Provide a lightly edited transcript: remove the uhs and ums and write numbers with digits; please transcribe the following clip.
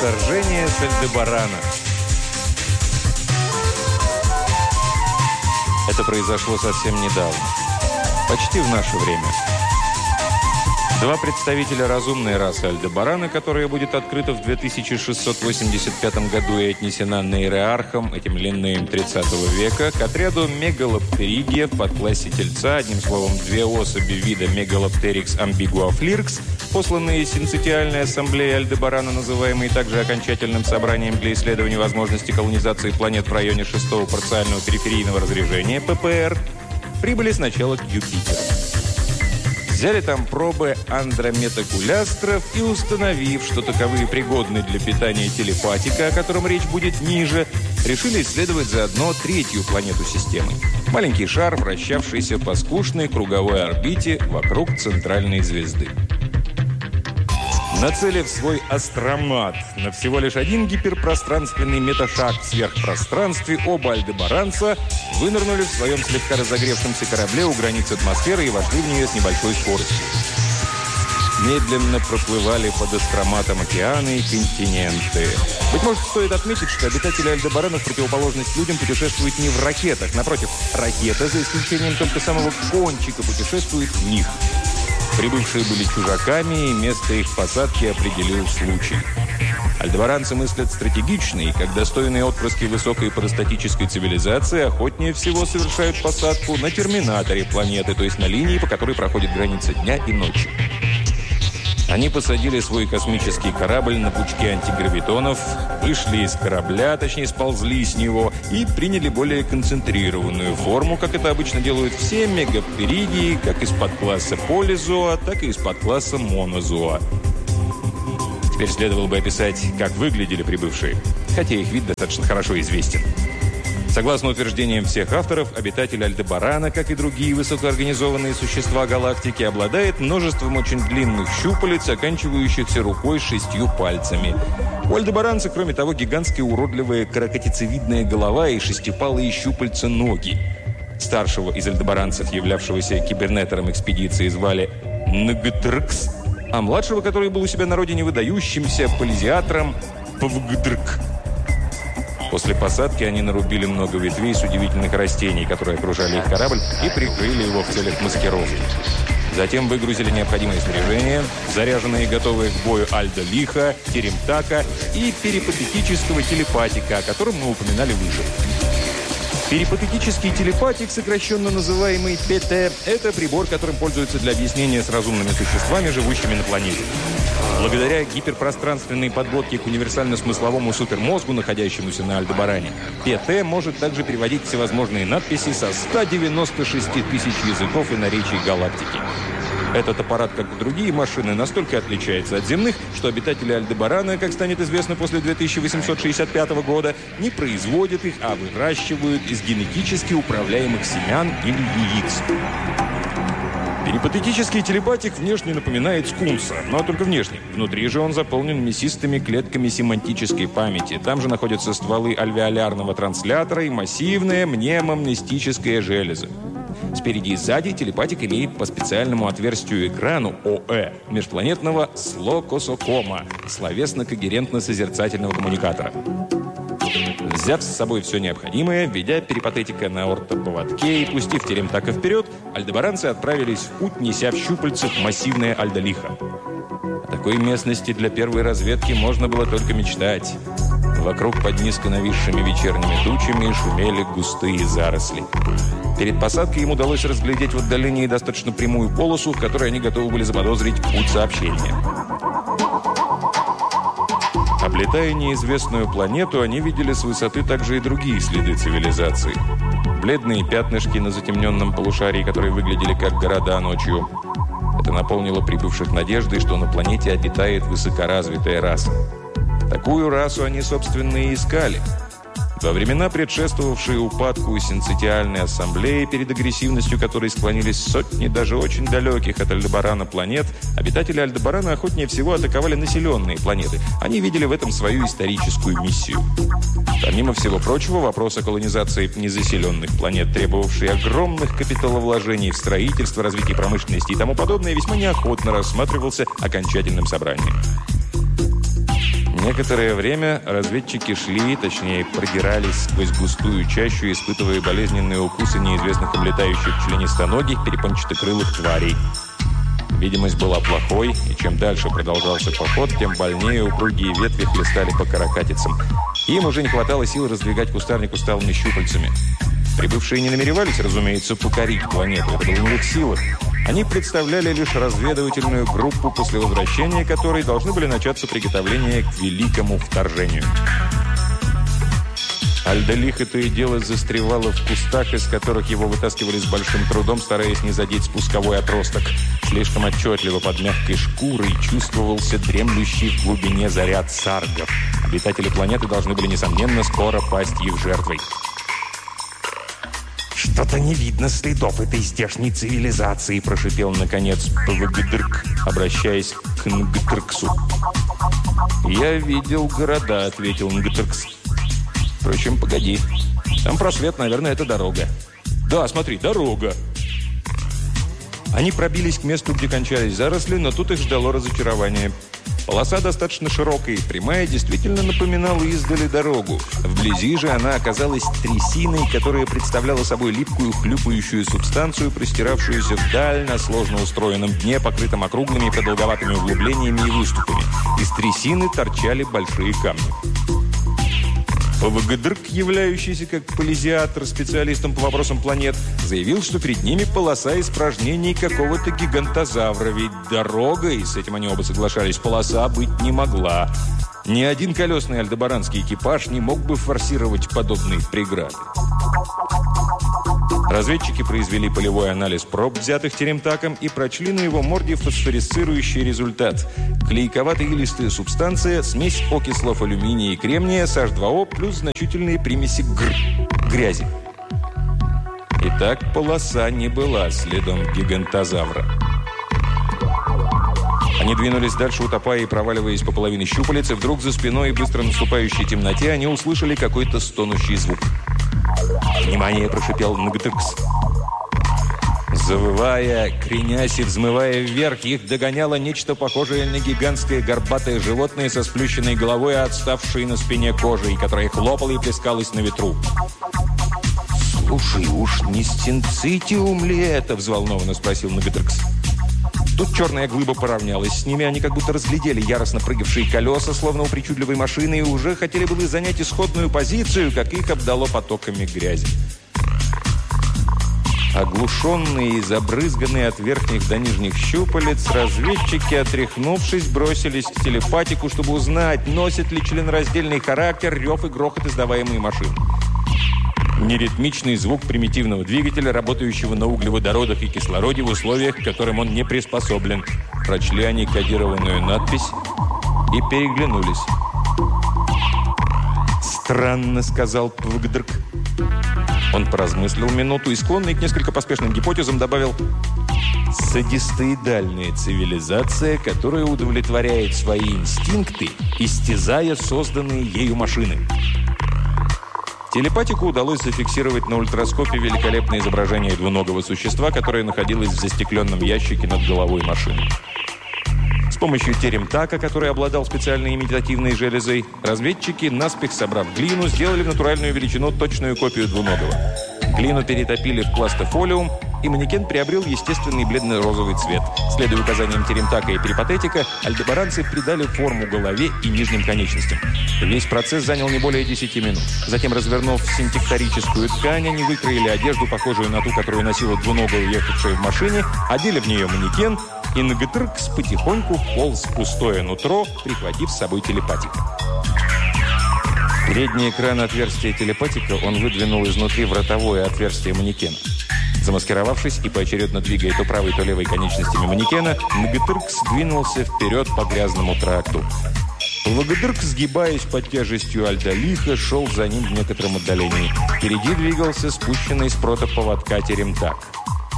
Вторжение с Альдебарана. Это произошло совсем недавно. Почти в наше время. Два представителя разумной расы Альдебарана, которая будет открыта в 2685 году и отнесена нейроархам, этим линнеем 30 века, к отряду мегалоптеригия в подклассе тельца, одним словом, две особи вида Megalopteryx ambiguaflirx, посланные Синцитиальной ассамблеей Альдебарана, называемые также окончательным собранием для исследования возможности колонизации планет в районе 6-го парциального периферийного разрежения, ППР, прибыли сначала к Юпитеру. Взяли там пробы андрометакулястров и, установив, что таковые пригодны для питания телепатика, о котором речь будет ниже, решили исследовать заодно третью планету системы. Маленький шар, вращавшийся по скучной круговой орбите вокруг центральной звезды. Нацелив свой астромат на всего лишь один гиперпространственный меташаг в сверхпространстве, оба альдебаранца вынырнули в своем слегка разогревшемся корабле у границ атмосферы и вошли в нее с небольшой скоростью. Медленно проплывали под астроматом океаны и континенты. Быть может, стоит отметить, что обитатели Альдебарана в противоположность людям путешествуют не в ракетах. Напротив, ракета, за исключением только самого кончика, путешествует в них. Прибывшие были чужаками, и место их посадки определил случай. Альдебаранцы мыслят стратегично, и как достойные отпрыски высокой парастатической цивилизации охотнее всего совершают посадку на терминаторе планеты, то есть на линии, по которой проходит граница дня и ночи. Они посадили свой космический корабль на пучке антигравитонов, вышли из корабля, точнее сползли с него, и приняли более концентрированную форму, как это обычно делают все мегаптеригии, как из-под класса полизоа, так и из-под класса монозоа. Теперь следовало бы описать, как выглядели прибывшие, хотя их вид достаточно хорошо известен. Согласно утверждениям всех авторов, обитатель Альдебарана, как и другие высокоорганизованные существа галактики, обладает множеством очень длинных щупалец, оканчивающихся рукой с 6 пальцами. У альдебаранца, кроме того, гигантская уродливая каракатицевидная голова и шестипалые щупальца ноги. Старшего из альдебаранцев, являвшегося кибернетором экспедиции, звали Нгтркс, а младшего, который был у себя на родине выдающимся полизиатором, Пвгдрк. После посадки они нарубили много ветвей с удивительных растений, которые окружали их корабль, и прикрыли его в целях маскировки. Затем выгрузили необходимое снаряжение, заряженные и готовые к бою Альдо-Лиха, Теремтака и перипатетического телепатика, о котором мы упоминали выше. Перипатетический телепатик, сокращенно называемый ПТ, это прибор, которым пользуются для объяснения с разумными существами, живущими на планете. Благодаря гиперпространственной подводке к универсально-смысловому супермозгу, находящемуся на Альдебаране, ПТ может также переводить всевозможные надписи со 196 тысяч языков и наречий галактики. Этот аппарат, как и другие машины, настолько отличается от земных, что обитатели Альдебарана, как станет известно после 2865 года, не производят их, а выращивают из генетически управляемых семян или яиц. Перипатетический телепатик внешне напоминает скунса, но только внешне. Внутри же он заполнен мясистыми клетками семантической памяти. Там же находятся стволы альвеолярного транслятора и массивная мнемомнестическая железа. Спереди и сзади телепатик имеет по специальному отверстию экрану ОЭ межпланетного слокосокома, словесно-когерентно-созерцательного коммуникатора. Взяв с собой все необходимое, ведя перипатетика на ортоповодке и пустив Теремтака вперед, альдебаранцы отправились в путь, неся в щупальцах массивное Альдо-Лиха. О такой местности для первой разведки можно было только мечтать. Вокруг под низко нависшими вечерними тучами шумели густые заросли. Перед посадкой им удалось разглядеть в отдалении достаточно прямую полосу, в которой они готовы были заподозрить путь сообщения. Облетая неизвестную планету, они видели с высоты также и другие следы цивилизации. Бледные пятнышки на затемненном полушарии, которые выглядели как города ночью. Это наполнило прибывших надеждой, что на планете обитает высокоразвитая раса. Такую расу они, собственно, и искали. Во времена, предшествовавшие упадку Синцитиальной ассамблеи, перед агрессивностью которой склонились сотни даже очень далеких от Альдебарана планет, обитатели Альдебарана охотнее всего атаковали населенные планеты. Они видели в этом свою историческую миссию. Помимо всего прочего, вопрос о колонизации незаселенных планет, требовавший огромных капиталовложений в строительство, развитие промышленности и тому подобное, весьма неохотно рассматривался окончательным собранием. Некоторое время разведчики шли, точнее, продирались сквозь густую чащу, испытывая болезненные укусы неизвестных им летающих членистоногих, перепончатокрылых тварей. Видимость была плохой, и чем дальше продолжался поход, тем больнее упругие ветви хлестали по каракатицам. Им уже не хватало сил раздвигать кустарник усталыми щупальцами. Прибывшие не намеревались, разумеется, покорить планету. Это было не в их силах. Они представляли лишь разведывательную группу, после возвращения которой должны были начаться приготовления к великому вторжению. Альдалиха то и дело застревало в кустах, из которых его вытаскивали с большим трудом, стараясь не задеть спусковой отросток. Слишком отчетливо под мягкой шкурой чувствовался дремлющий в глубине заряд саргов. Обитатели планеты должны были, несомненно, скоро пасть их жертвой. «Что-то не видно следов этой здешней цивилизации», – прошипел, наконец, Пвгдрк, обращаясь к Нгтрксу. «Я видел города», – ответил Нгтркс. «Впрочем, погоди. Там просвет, наверное, это дорога». «Да, смотри, дорога». Они пробились к месту, где кончались заросли, но тут их ждало разочарование. Полоса достаточно широкая и прямая, действительно напоминала издали дорогу. Вблизи же она оказалась трясиной, которая представляла собой липкую хлюпающую субстанцию, простиравшуюся вдаль на сложно устроенном дне, покрытом округлыми и продолговатыми углублениями и выступами. Из трясины торчали большие камни. Пвгдрк, являющийся как полизиатор специалистом по вопросам планет, заявил, что перед ними полоса испражнений какого-то гигантозавра, ведь дорога, и с этим они оба соглашались, полоса быть не могла. Ни один колесный альдебаранский экипаж не мог бы форсировать подобные преграды. Разведчики произвели полевой анализ проб, взятых Теремтаком, и прочли на его морде фосфорисцирующий результат. Клейковато-илистая субстанция, смесь окислов алюминия и кремния с H2O плюс значительные примеси грязи. Итак, полоса не была следом гигантозавра. Они двинулись дальше, утопая и проваливаясь по половине щупалец, и вдруг за спиной и быстро наступающей темноте они услышали какой-то стонущий звук. «Внимание!» – прошипел Нгтркс. Завывая, кренясь и взмывая вверх, их догоняло нечто похожее на гигантское горбатое животное со сплющенной головой, отставшей на спине кожей, которая хлопала и плескалась на ветру. «Слушай, уж не стенцитиум ли это?» – взволнованно спросил Нгтркс. Тут черная глыба поравнялась с ними, они как будто разглядели яростно прыгавшие колеса, словно у причудливой машины, и уже хотели было занять исходную позицию, как их обдало потоками грязи. Оглушенные и забрызганные от верхних до нижних щупалец, разведчики, отряхнувшись, бросились к телепатику, чтобы узнать, носит ли членораздельный характер рев и грохот, издаваемые машиной. Неритмичный звук примитивного двигателя, работающего на углеводородах и кислороде в условиях, к которым он не приспособлен. Прочли они кодированную надпись и переглянулись. «Странно», — сказал Пвгдрк. Он поразмыслил минуту и, склонный к несколько поспешным гипотезам, добавил: «Садистоидальная цивилизация, которая удовлетворяет свои инстинкты, истязая созданные ею машины». Телепатику удалось зафиксировать на ультраскопе великолепное изображение двуногого существа, которое находилось в застекленном ящике над головой машины. С помощью Теремтака, который обладал специальной имитативной железой, разведчики, наспех собрав глину, сделали в натуральную величину точную копию двуногого. Глину перетопили в пластофолиум, и манекен приобрел естественный бледно-розовый цвет. Следуя указаниям Теремтака и перипатетика, альдебаранцы придали форму голове и нижним конечностям. Весь процесс занял не более 10 минут. Затем, развернув синтекторическую ткань, они выкроили одежду, похожую на ту, которую носила двуногая, уехавшая в машине, одели в нее манекен, и Нгтркс потихоньку вполз в пустое нутро, прихватив с собой телепатик. Передний экран отверстия телепатика он выдвинул изнутри в ротовое отверстие манекена. Замаскировавшись и поочередно двигая то правой, то левой конечностями манекена, Нгтркс двинулся вперед по грязному тракту. Пвгдрк, сгибаясь под тяжестью Альдалиха, шел за ним в некотором отдалении. Впереди двигался спущенный с протоповодка Теремтак.